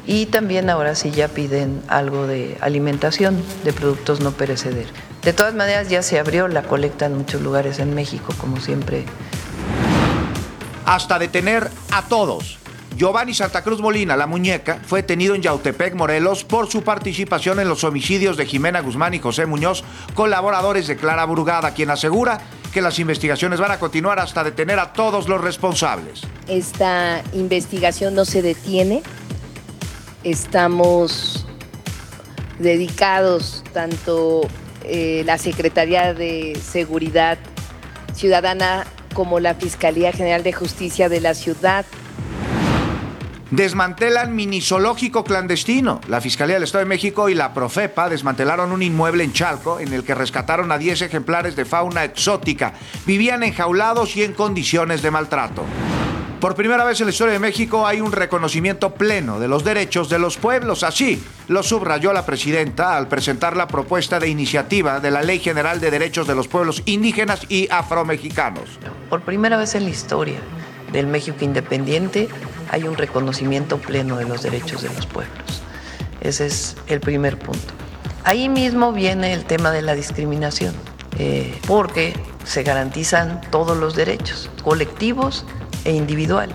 Y también ahora sí ya piden algo de alimentación, de productos no perecederos. De todas maneras ya se abrió la colecta en muchos lugares en México, como siempre. Hasta detener a todos. Giovanni Santa Cruz Molina, la muñeca, fue detenido en Yautepec, Morelos, por su participación en los homicidios de Jimena Guzmán y José Muñoz, colaboradores de Clara Burgada, quien asegura que las investigaciones van a continuar hasta detener a todos los responsables. Esta investigación no se detiene. Estamos dedicados, tanto la Secretaría de Seguridad Ciudadana como la Fiscalía General de Justicia de la ciudad. Desmantelan mini zoológico clandestino. La Fiscalía del Estado de México y la Profepa desmantelaron un inmueble en Chalco en el que rescataron a 10 ejemplares de fauna exótica. Vivían enjaulados y en condiciones de maltrato. Por primera vez en la historia de México hay un reconocimiento pleno de los derechos de los pueblos. Así lo subrayó la presidenta al presentar la propuesta de iniciativa de la Ley General de Derechos de los Pueblos Indígenas y Afromexicanos. Por primera vez en la historia del México independiente hay un reconocimiento pleno de los derechos de los pueblos. Ese es el primer punto. Ahí mismo viene el tema de la discriminación, porque se garantizan todos los derechos, colectivos e individuales.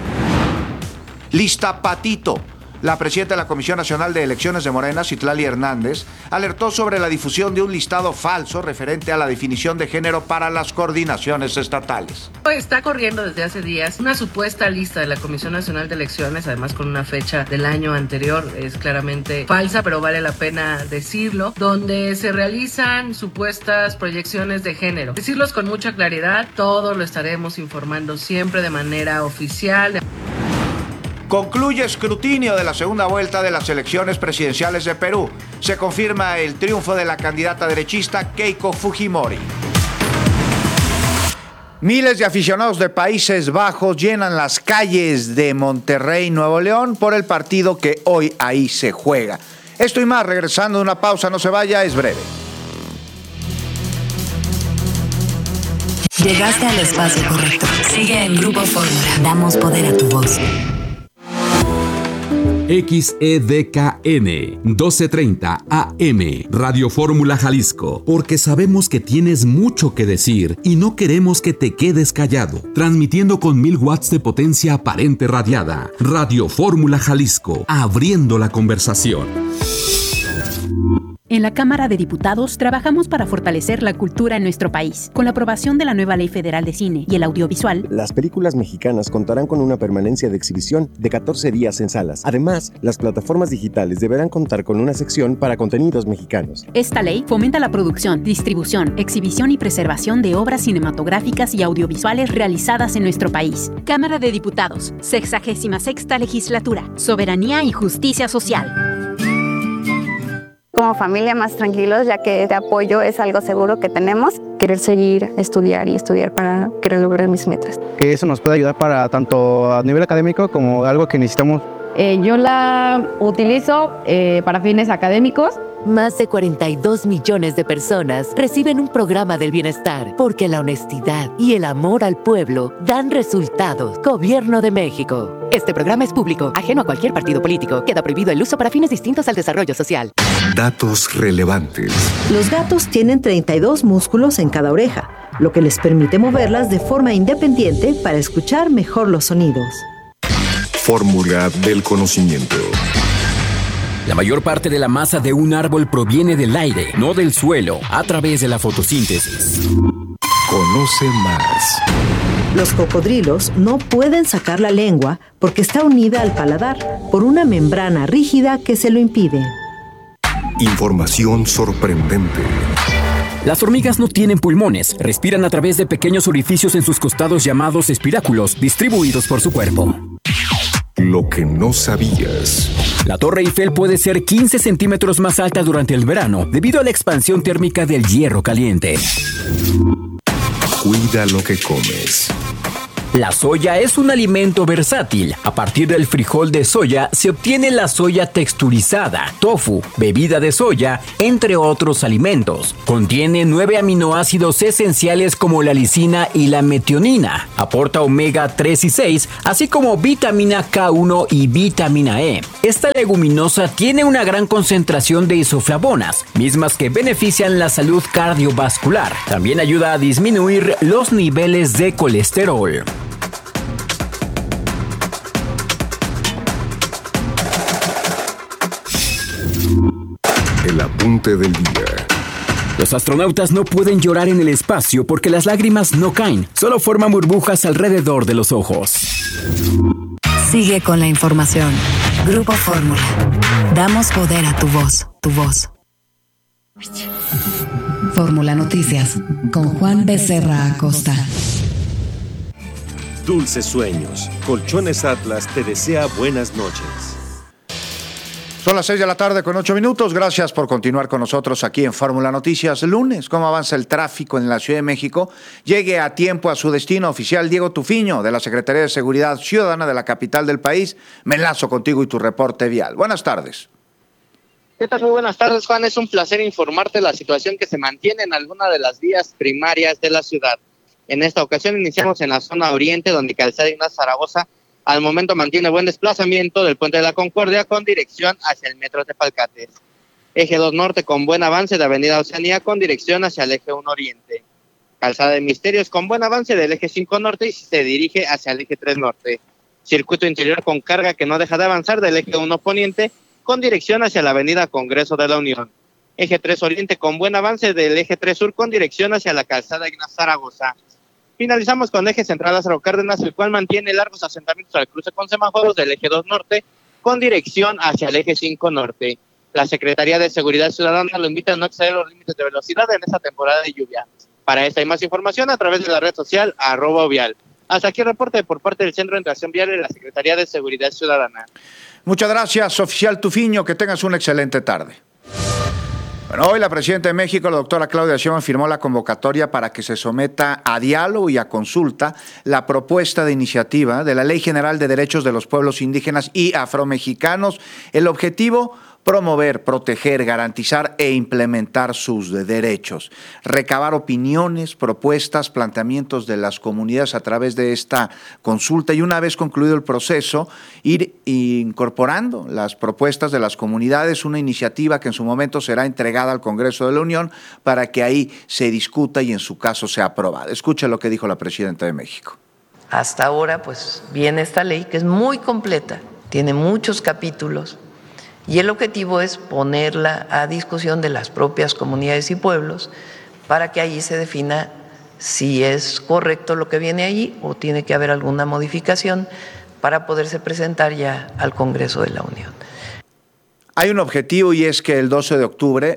Lista Patito. La presidenta de la Comisión Nacional de Elecciones de Morena, Citlali Hernández, alertó sobre la difusión de un listado falso referente a la definición de género para las coordinaciones estatales. Está corriendo desde hace días una supuesta lista de la Comisión Nacional de Elecciones, además con una fecha del año anterior, es claramente falsa, pero vale la pena decirlo, donde se realizan supuestas proyecciones de género. Decirlos con mucha claridad, todo lo estaremos informando siempre de manera oficial. Concluye escrutinio de la segunda vuelta de las elecciones presidenciales de Perú. Se confirma el triunfo de la candidata derechista Keiko Fujimori. Miles de aficionados de Países Bajos llenan las calles de Monterrey, Nuevo León, por el partido que hoy ahí se juega. Esto y más, regresando de una pausa, no se vaya, es breve. Llegaste al espacio correcto. Sigue en Grupo Fórmula. Damos poder a tu voz. XEDKN 1230 AM Radio Fórmula Jalisco, porque sabemos que tienes mucho que decir y no queremos que te quedes callado. Transmitiendo con 1000 watts de potencia aparente radiada. Radio Fórmula Jalisco, abriendo la conversación. En la Cámara de Diputados trabajamos para fortalecer la cultura en nuestro país. Con la aprobación de la nueva Ley Federal de Cine y el Audiovisual, las películas mexicanas contarán con una permanencia de exhibición de 14 días en salas. Además, las plataformas digitales deberán contar con una sección para contenidos mexicanos. Esta ley fomenta la producción, distribución, exhibición y preservación de obras cinematográficas y audiovisuales realizadas en nuestro país. Cámara de Diputados, 66ª Legislatura. Soberanía y justicia social. Como familia más tranquilos, ya que este apoyo es algo seguro que tenemos. Querer seguir, estudiar para querer lograr mis metas. Que eso nos puede ayudar para tanto a nivel académico como algo que necesitamos. Yo la utilizo para fines académicos. Más de 42 millones de personas reciben un programa del bienestar porque la honestidad y el amor al pueblo dan resultados. Gobierno de México. Este programa es público, ajeno a cualquier partido político. Queda prohibido el uso para fines distintos al desarrollo social. Datos relevantes. Los gatos tienen 32 músculos en cada oreja, lo que les permite moverlas de forma independiente para escuchar mejor los sonidos. Fórmula del conocimiento. La mayor parte de la masa de un árbol proviene del aire, no del suelo, a través de la fotosíntesis. Conoce más. Los cocodrilos no pueden sacar la lengua porque está unida al paladar por una membrana rígida que se lo impide. Información sorprendente. Las hormigas no tienen pulmones, respiran a través de pequeños orificios en sus costados llamados espiráculos, distribuidos por su cuerpo. Lo que no sabías. La Torre Eiffel puede ser 15 centímetros más alta durante el verano debido a la expansión térmica del hierro caliente. Cuida lo que comes. La soya es un alimento versátil. A partir del frijol de soya se obtiene la soya texturizada, tofu, bebida de soya, entre otros alimentos. Contiene 9 aminoácidos esenciales como la lisina y la metionina. Aporta omega 3 y 6, así como vitamina K1 y vitamina E. Esta leguminosa tiene una gran concentración de isoflavonas, mismas que benefician la salud cardiovascular. También ayuda a disminuir los niveles de colesterol. El apunte del día. Los astronautas no pueden llorar en el espacio porque las lágrimas no caen, solo forman burbujas alrededor de los ojos. Sigue con la información. Grupo Fórmula. Damos poder a tu voz, tu voz. Fórmula Noticias con Juan Becerra Acosta. Dulces sueños. Colchones Atlas te desea buenas noches. Son las 6 de la tarde con 8 minutos. Gracias por continuar con nosotros aquí en Fórmula Noticias. Lunes, ¿cómo avanza el tráfico en la Ciudad de México? Llegue a tiempo a su destino. Oficial Diego Tufiño, de la Secretaría de Seguridad Ciudadana de la capital del país. Me enlazo contigo y tu reporte vial. Buenas tardes. ¿Qué tal? Muy buenas tardes, Juan. Es un placer informarte de la situación que se mantiene en alguna de las vías primarias de la ciudad. En esta ocasión iniciamos en la zona oriente, donde Calzada Ignacio Zaragoza al momento mantiene buen desplazamiento del Puente de la Concordia con dirección hacia el Metro Tepalcates. Eje 2 Norte con buen avance de Avenida Oceanía con dirección hacia el Eje 1 Oriente. Calzada de Misterios con buen avance del Eje 5 Norte y se dirige hacia el Eje 3 Norte. Circuito interior con carga que no deja de avanzar del Eje 1 Poniente con dirección hacia la Avenida Congreso de la Unión. Eje 3 Oriente con buen avance del Eje 3 Sur con dirección hacia la Calzada Ignacio Zaragoza. Finalizamos con Eje Central Lázaro Cárdenas, el cual mantiene largos asentamientos al cruce con semáforos del Eje 2 Norte con dirección hacia el Eje 5 Norte. La Secretaría de Seguridad Ciudadana lo invita a no exceder los límites de velocidad en esta temporada de lluvia. Para esta y más información a través de la red social @vial. Hasta aquí el reporte por parte del Centro de Interacción Vial de la Secretaría de Seguridad Ciudadana. Muchas gracias, oficial Tufiño. Que tengas una excelente tarde. Bueno, hoy la presidenta de México, la doctora Claudia Sheinbaum, firmó la convocatoria para que se someta a diálogo y a consulta la propuesta de iniciativa de la Ley General de Derechos de los Pueblos Indígenas y Afromexicanos. El objetivo: promover, proteger, garantizar e implementar sus derechos. Recabar opiniones, propuestas, planteamientos de las comunidades a través de esta consulta y una vez concluido el proceso, ir incorporando las propuestas de las comunidades, una iniciativa que en su momento será entregada al Congreso de la Unión para que ahí se discuta y en su caso sea aprobada. Escuche lo que dijo la presidenta de México. Hasta ahora pues viene esta ley que es muy completa, tiene muchos capítulos. Y el objetivo es ponerla a discusión de las propias comunidades y pueblos para que allí se defina si es correcto lo que viene allí o tiene que haber alguna modificación para poderse presentar ya al Congreso de la Unión. Hay un objetivo y es que el 12 de octubre,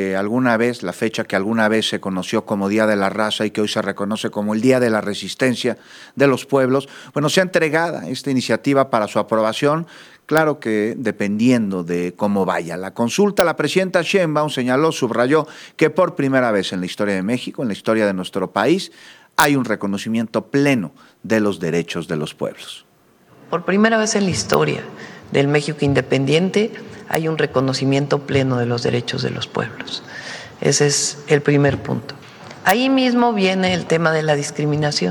la fecha que alguna vez se conoció como Día de la Raza y que hoy se reconoce como el Día de la Resistencia de los Pueblos, sea entregada esta iniciativa para su aprobación. Claro que dependiendo de cómo vaya la consulta, la presidenta Sheinbaum subrayó que por primera vez en la historia de México, en la historia de nuestro país, hay un reconocimiento pleno de los derechos de los pueblos. Por primera vez en la historia del México independiente hay un reconocimiento pleno de los derechos de los pueblos. Ese es el primer punto. Ahí mismo viene el tema de la discriminación,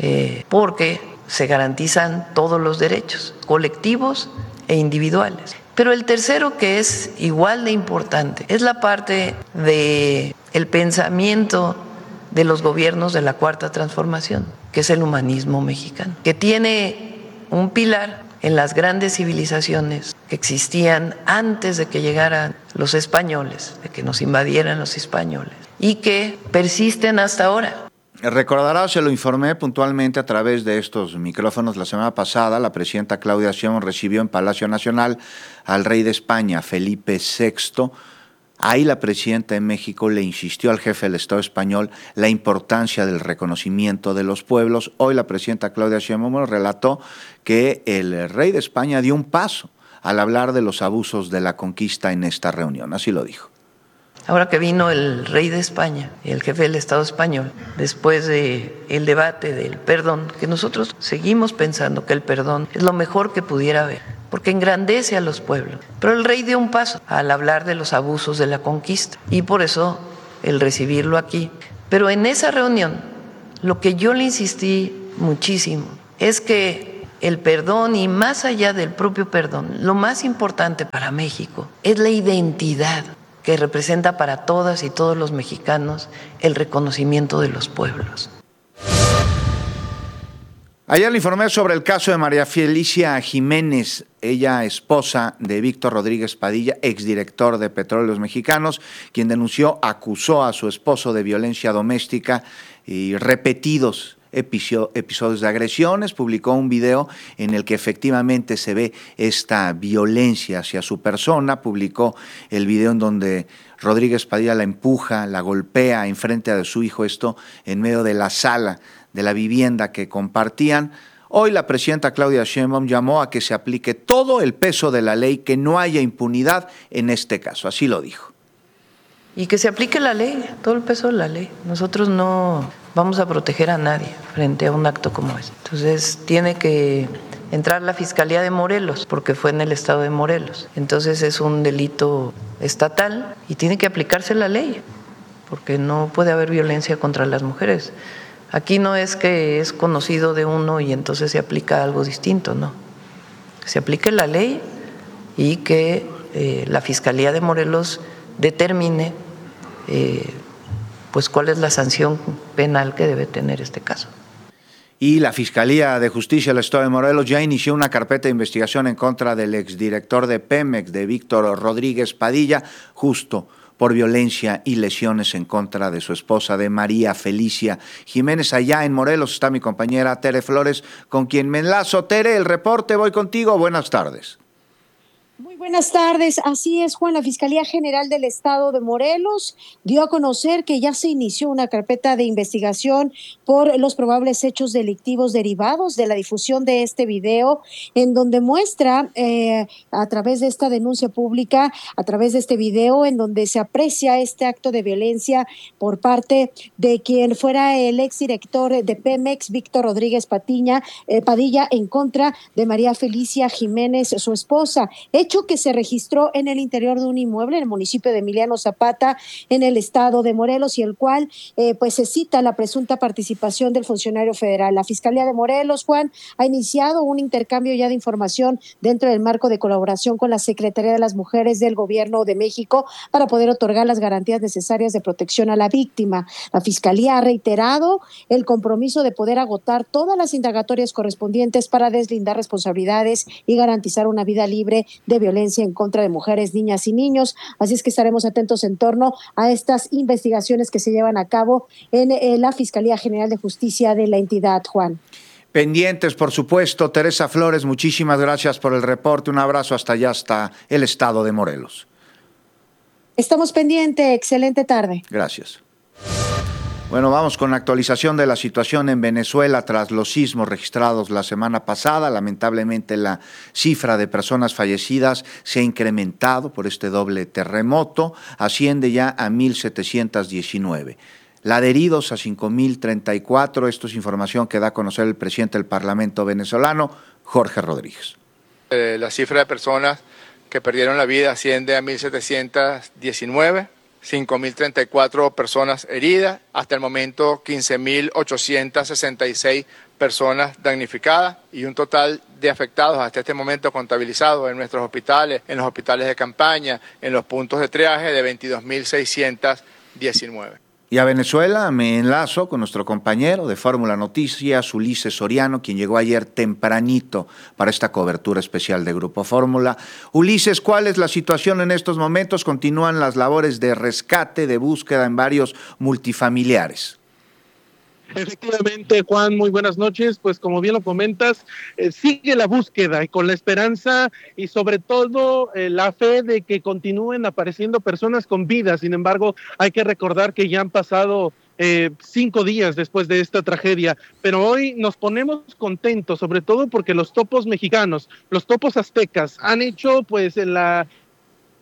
porque se garantizan todos los derechos, colectivos e individuales. Pero el tercero, que es igual de importante, es la parte del pensamiento de los gobiernos de la Cuarta Transformación, que es el humanismo mexicano, que tiene un pilar en las grandes civilizaciones que existían antes de que llegaran los españoles, de que nos invadieran los españoles, y que persisten hasta ahora. Recordará, se lo informé puntualmente a través de estos micrófonos la semana pasada, la presidenta Claudia Sheinbaum recibió en Palacio Nacional al rey de España, Felipe VI. Ahí la presidenta de México le insistió al jefe del Estado español la importancia del reconocimiento de los pueblos. Hoy la presidenta Claudia Sheinbaum relató que el rey de España dio un paso al hablar de los abusos de la conquista en esta reunión. Así lo dijo. Ahora que vino el rey de España, el jefe del Estado español, después del debate del perdón, que nosotros seguimos pensando que el perdón es lo mejor que pudiera haber, porque engrandece a los pueblos. Pero el rey dio un paso al hablar de los abusos de la conquista y por eso el recibirlo aquí. Pero en esa reunión, lo que yo le insistí muchísimo es que el perdón, y más allá del propio perdón, lo más importante para México es la identidad que representa para todas y todos los mexicanos el reconocimiento de los pueblos. Ayer le informé sobre el caso de María Felicia Jiménez, ella esposa de Víctor Rodríguez Padilla, exdirector de Petróleos Mexicanos, quien acusó a su esposo de violencia doméstica y repetidos episodios de agresiones. Publicó un video en el que efectivamente se ve esta violencia hacia su persona. Publicó el video en donde Rodríguez Padilla la empuja, la golpea enfrente de su hijo, esto en medio de la sala de la vivienda que compartían. Hoy la presidenta Claudia Sheinbaum llamó a que se aplique todo el peso de la ley, que no haya impunidad en este caso, así lo dijo. Y que se aplique la ley, todo el peso de la ley. Nosotros no vamos a proteger a nadie frente a un acto como este. Entonces tiene que entrar la Fiscalía de Morelos, porque fue en el estado de Morelos. Entonces es un delito estatal y tiene que aplicarse la ley, porque no puede haber violencia contra las mujeres. Aquí no es que es conocido de uno y entonces se aplica algo distinto, no. Que se aplique la ley y que la Fiscalía de Morelos determine pues cuál es la sanción penal que debe tener este caso. Y la Fiscalía de Justicia del Estado de Morelos ya inició una carpeta de investigación en contra del exdirector de Pemex, de Víctor Rodríguez Padilla, justo por violencia y lesiones en contra de su esposa, de María Felicia Jiménez. Allá en Morelos está mi compañera Tere Flores, con quien me enlazo. Tere, el reporte, voy contigo. Buenas tardes. Muy buenas tardes. Así es, Juan. La Fiscalía General del Estado de Morelos dio a conocer que ya se inició una carpeta de investigación por los probables hechos delictivos derivados de la difusión de este video, en donde muestra a través de esta denuncia pública, a través de este video, en donde se aprecia este acto de violencia por parte de quien fuera el exdirector de Pemex, Víctor Rodríguez Padilla, en contra de María Felicia Jiménez, su esposa. Hecho que se registró en el interior de un inmueble en el municipio de Emiliano Zapata, en el estado de Morelos, y el cual pues se cita la presunta participación del funcionario federal. La Fiscalía de Morelos, Juan, ha iniciado un intercambio ya de información dentro del marco de colaboración con la Secretaría de las Mujeres del Gobierno de México para poder otorgar las garantías necesarias de protección a la víctima. La Fiscalía ha reiterado el compromiso de poder agotar todas las indagatorias correspondientes para deslindar responsabilidades y garantizar una vida libre de violencia en contra de mujeres, niñas y niños. Así es que estaremos atentos en torno a estas investigaciones que se llevan a cabo en la Fiscalía General de Justicia de la entidad, Juan. Pendientes, por supuesto. Teresa Flores, muchísimas gracias por el reporte. Un abrazo hasta allá, hasta el estado de Morelos. Estamos pendientes. Excelente tarde. Gracias. Bueno, vamos con la actualización de la situación en Venezuela tras los sismos registrados la semana pasada. Lamentablemente la cifra de personas fallecidas se ha incrementado por este doble terremoto, asciende ya a 1,719. La de heridos a 5,034. Esto es información que da a conocer el presidente del Parlamento venezolano, Jorge Rodríguez. La cifra de personas que perdieron la vida asciende a 1,719. 5,034 personas heridas, hasta el momento 15,866 personas damnificadas y un total de afectados hasta este momento contabilizados en nuestros hospitales, en los hospitales de campaña, en los puntos de triaje de 22,619. Y a Venezuela me enlazo con nuestro compañero de Fórmula Noticias, Ulises Soriano, quien llegó ayer tempranito para esta cobertura especial de Grupo Fórmula. Ulises, ¿cuál es la situación en estos momentos? Continúan las labores de rescate, de búsqueda en varios multifamiliares. Efectivamente, Juan, muy buenas noches. Pues como bien lo comentas, sigue la búsqueda y con la esperanza y sobre todo la fe de que continúen apareciendo personas con vida. Sin embargo, hay que recordar que ya han pasado 5 días después de esta tragedia, pero hoy nos ponemos contentos, sobre todo porque los topos mexicanos, los topos aztecas han hecho pues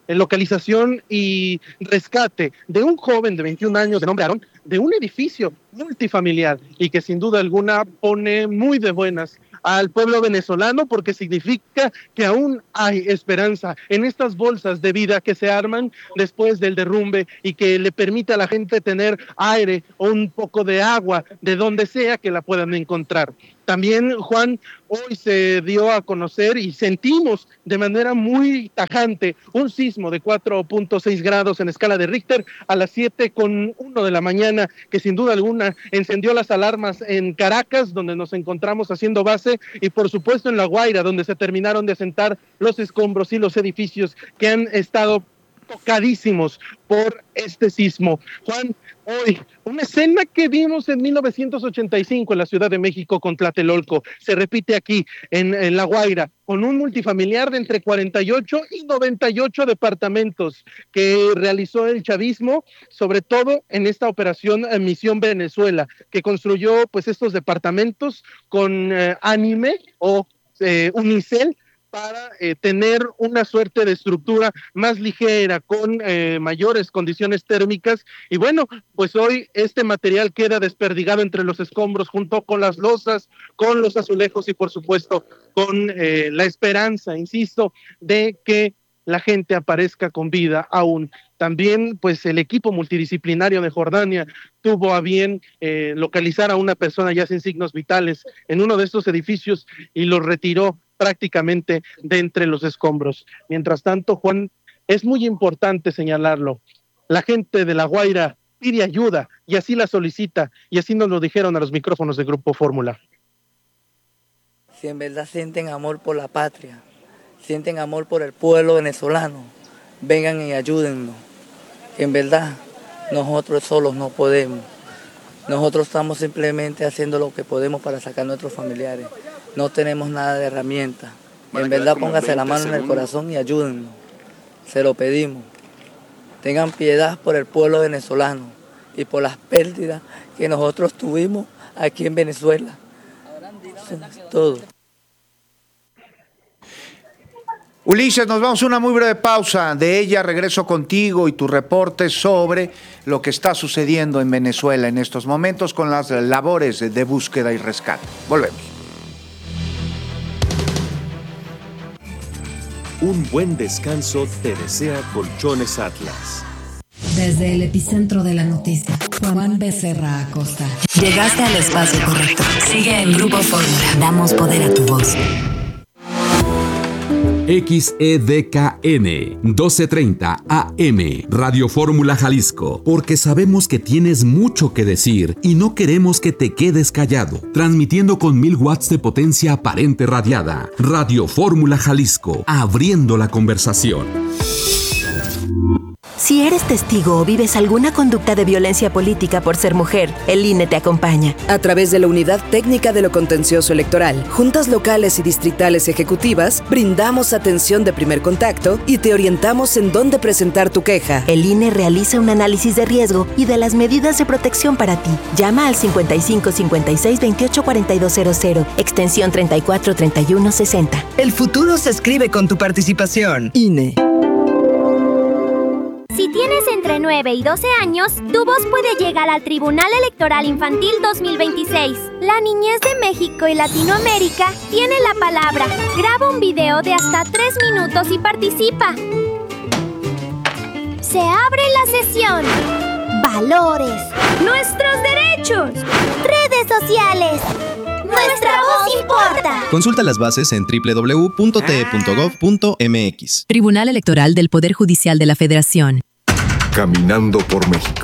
localización y rescate de un joven de 21 años de nombre Aarón, de un edificio multifamiliar, y que sin duda alguna pone muy de buenas al pueblo venezolano, porque significa que aún hay esperanza en estas bolsas de vida que se arman después del derrumbe y que le permite a la gente tener aire o un poco de agua de donde sea que la puedan encontrar. También, Juan, hoy se dio a conocer y sentimos de manera muy tajante un sismo de 4.6 grados en escala de Richter a las 7:01 de la mañana, que sin duda alguna encendió las alarmas en Caracas, donde nos encontramos haciendo base, y por supuesto en La Guaira, donde se terminaron de asentar los escombros y los edificios que han estado tocadísimos por este sismo. Juan, hoy, una escena que vimos en 1985 en la Ciudad de México con Tlatelolco, se repite aquí en La Guaira, con un multifamiliar de entre 48 y 98 departamentos que realizó el chavismo, sobre todo en esta operación Misión Venezuela, que construyó pues estos departamentos con anime o unicel, para tener una suerte de estructura más ligera, con mayores condiciones térmicas. Y bueno, pues hoy este material queda desperdigado entre los escombros, junto con las losas, con los azulejos y por supuesto con la esperanza, insisto, de que la gente aparezca con vida aún. También, pues, el equipo multidisciplinario de Jordania tuvo a bien localizar a una persona ya sin signos vitales en uno de estos edificios y lo retiró prácticamente de entre los escombros. Mientras tanto, Juan, es muy importante señalarlo, la gente de La Guaira pide ayuda y así la solicita, y así nos lo dijeron a los micrófonos de Grupo Fórmula. Si en verdad sienten amor por la patria, sienten amor por el pueblo venezolano, vengan y ayúdennos. En verdad, nosotros solos no podemos. Nosotros estamos simplemente haciendo lo que podemos para sacar a nuestros familiares. No tenemos nada de herramientas. En verdad, póngase la mano en el corazón y ayúdennos. Se lo pedimos. Tengan piedad por el pueblo venezolano y por las pérdidas que nosotros tuvimos aquí en Venezuela. Todo. Ulises, nos vamos a una muy breve pausa. De ella regreso contigo y tu reporte sobre lo que está sucediendo en Venezuela en estos momentos con las labores de búsqueda y rescate. Volvemos. Un buen descanso te desea Colchones Atlas. Desde el epicentro de la noticia, Juan Becerra Acosta. Llegaste al espacio correcto. Sigue en Grupo Fórmula. Damos poder a tu voz. XEDKN 1230 AM Radio Fórmula Jalisco, porque sabemos que tienes mucho que decir y no queremos que te quedes callado. Transmitiendo con 1000 watts de potencia aparente radiada. Radio Fórmula Jalisco, abriendo la conversación. Si eres testigo o vives alguna conducta de violencia política por ser mujer, el INE te acompaña. A través de la Unidad Técnica de lo Contencioso Electoral, juntas locales y distritales ejecutivas, brindamos atención de primer contacto y te orientamos en dónde presentar tu queja. El INE realiza un análisis de riesgo y de las medidas de protección para ti. Llama al 55 56 28 4200, extensión 34 31 60. El futuro se escribe con tu participación. INE. Si tienes entre 9 y 12 años, tu voz puede llegar al Tribunal Electoral Infantil 2026. La niñez de México y Latinoamérica tiene la palabra. Graba un video de hasta 3 minutos y participa. Se abre la sesión. Valores. Nuestros derechos. Redes sociales. Nuestra voz importa. Consulta las bases en www.te.gov.mx. Tribunal Electoral del Poder Judicial de la Federación. Caminando por México.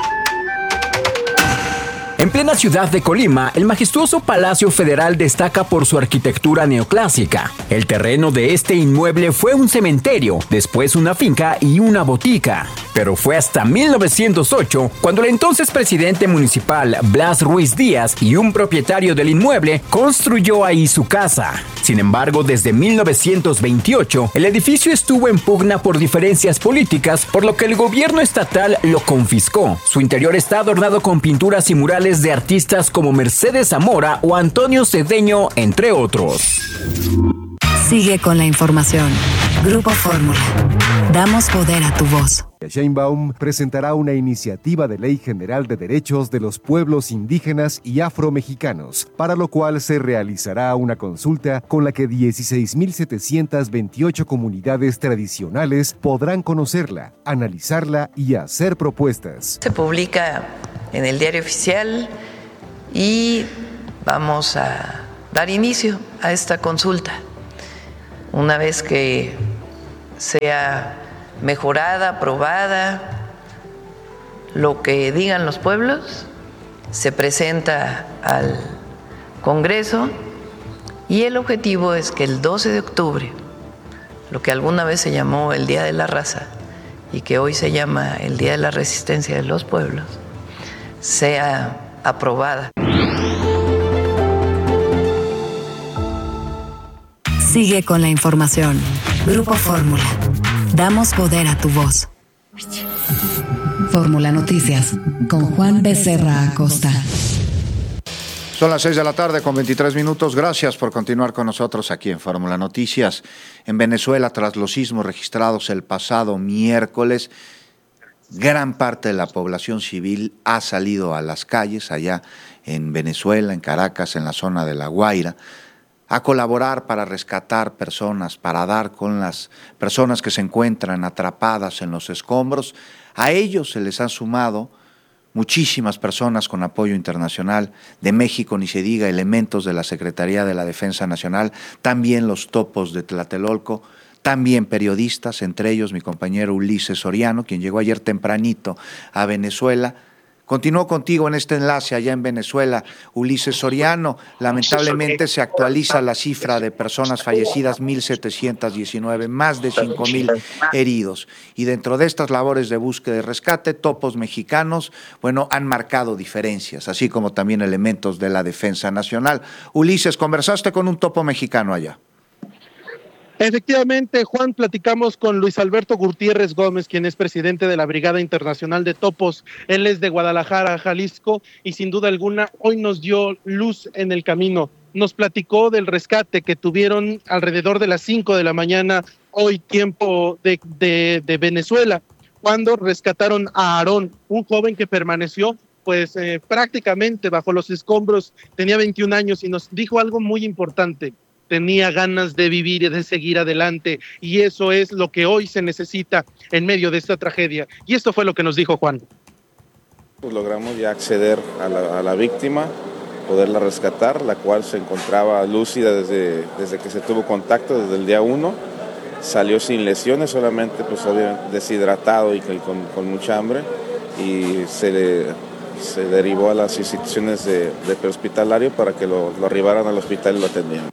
En plena ciudad de Colima, el majestuoso Palacio Federal destaca por su arquitectura neoclásica. El terreno de este inmueble fue un cementerio, después una finca y una botica. Pero fue hasta 1908 cuando el entonces presidente municipal Blas Ruiz Díaz y un propietario del inmueble construyó ahí su casa. Sin embargo, desde 1928, el edificio estuvo en pugna por diferencias políticas, por lo que el gobierno estatal lo confiscó. Su interior está adornado con pinturas y murales de artistas como Mercedes Zamora o Antonio Cedeño, entre otros. Sigue con la información. Grupo Fórmula. Damos poder a tu voz. Sheinbaum presentará una iniciativa de ley general de derechos de los pueblos indígenas y afromexicanos, para lo cual se realizará una consulta con la que 16.728 comunidades tradicionales podrán conocerla, analizarla y hacer propuestas. Se publica en el Diario Oficial y vamos a dar inicio a esta consulta. Una vez que sea mejorada, aprobada, lo que digan los pueblos, se presenta al Congreso y el objetivo es que el 12 de octubre, lo que alguna vez se llamó el Día de la Raza y que hoy se llama el Día de la Resistencia de los Pueblos, sea aprobada. Sigue con la información. Grupo Fórmula. Damos poder a tu voz. Fórmula Noticias con Juan Becerra Acosta. Son las 6 de la tarde con 23 minutos. Gracias por continuar con nosotros aquí en Fórmula Noticias. En Venezuela, tras los sismos registrados el pasado miércoles, gran parte de la población civil ha salido a las calles allá en Venezuela, en Caracas, en la zona de La Guaira, a colaborar para rescatar personas, para dar con las personas que se encuentran atrapadas en los escombros. A ellos se les han sumado muchísimas personas con apoyo internacional, de México ni se diga, elementos de la Secretaría de la Defensa Nacional, también los topos de Tlatelolco, también periodistas, entre ellos mi compañero Ulises Soriano, quien llegó ayer tempranito a Venezuela. Continúo contigo en este enlace allá en Venezuela, Ulises Soriano. Lamentablemente se actualiza la cifra de personas fallecidas, 1.719, más de 5.000 heridos. Y dentro de estas labores de búsqueda y rescate, topos mexicanos, han marcado diferencias, así como también elementos de la Defensa Nacional. Ulises, ¿conversaste con un topo mexicano allá? Efectivamente, Juan, platicamos con Luis Alberto Gutiérrez Gómez, quien es presidente de la Brigada Internacional de Topos. Él es de Guadalajara, Jalisco, y sin duda alguna hoy nos dio luz en el camino. Nos platicó del rescate que tuvieron alrededor de las 5 de la mañana, hoy tiempo de Venezuela, cuando rescataron a Aarón, un joven que permaneció prácticamente bajo los escombros, tenía 21 años y nos dijo algo muy importante. Tenía ganas de vivir y de seguir adelante, y eso es lo que hoy se necesita en medio de esta tragedia. Y esto fue lo que nos dijo Juan. Pues logramos ya acceder a la víctima, poderla rescatar, la cual se encontraba lúcida desde que se tuvo contacto, desde el día 1. Salió sin lesiones, solamente deshidratado y con mucha hambre, y se derivó a las instituciones de prehospitalario para que lo arribaran al hospital y lo atendieran.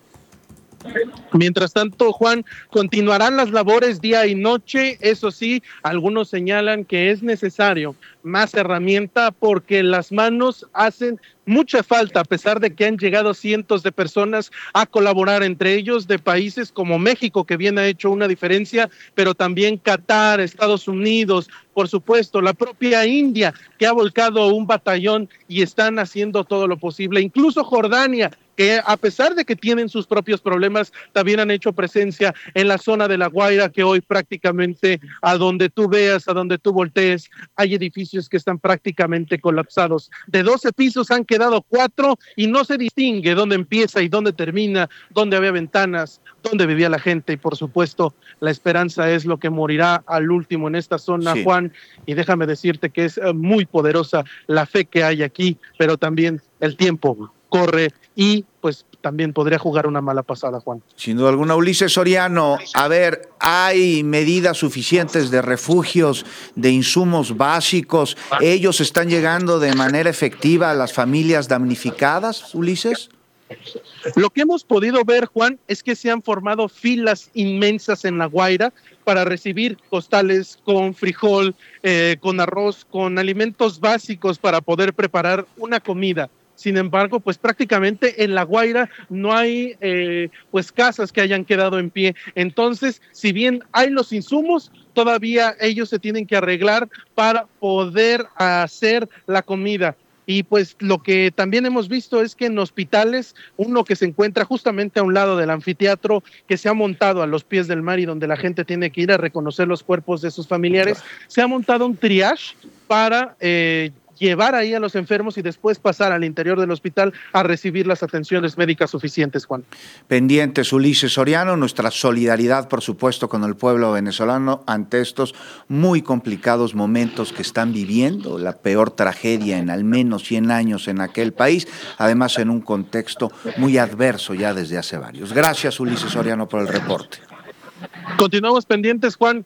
Mientras tanto, Juan, continuarán las labores día y noche. Eso sí, algunos señalan que es necesario más herramienta porque las manos hacen mucha falta, a pesar de que han llegado cientos de personas a colaborar, entre ellos de países como México, que bien ha hecho una diferencia, pero también Qatar, Estados Unidos, por supuesto, la propia India, que ha volcado un batallón y están haciendo todo lo posible, incluso Jordania, que a pesar de que tienen sus propios problemas, también han hecho presencia en la zona de La Guaira, que hoy prácticamente a donde tú veas, a donde tú voltees, hay edificios que están prácticamente colapsados. De 12 pisos han quedado 4 y no se distingue dónde empieza y dónde termina, dónde había ventanas, dónde vivía la gente, y por supuesto la esperanza es lo que morirá al último en esta zona, sí. Juan, y déjame decirte que es muy poderosa la fe que hay aquí, pero también el tiempo corre y también podría jugar una mala pasada, Juan. Sin duda alguna. Ulises Soriano, a ver, ¿hay medidas suficientes de refugios, de insumos básicos? ¿Ellos están llegando de manera efectiva a las familias damnificadas, Ulises? Lo que hemos podido ver, Juan, es que se han formado filas inmensas en La Guaira para recibir costales con frijol, con arroz, con alimentos básicos para poder preparar una comida. Sin embargo, prácticamente en La Guaira no hay casas que hayan quedado en pie. Entonces, si bien hay los insumos, todavía ellos se tienen que arreglar para poder hacer la comida. Y pues lo que también hemos visto es que en hospitales, uno que se encuentra justamente a un lado del anfiteatro, que se ha montado a los pies del mar y donde la gente tiene que ir a reconocer los cuerpos de sus familiares, se ha montado un triage para llevar ahí a los enfermos y después pasar al interior del hospital a recibir las atenciones médicas suficientes, Juan. Pendientes, Ulises Soriano, nuestra solidaridad, por supuesto, con el pueblo venezolano ante estos muy complicados momentos que están viviendo, la peor tragedia en al menos 100 años en aquel país, además en un contexto muy adverso ya desde hace varios. Gracias, Ulises Soriano, por el reporte. Continuamos pendientes, Juan.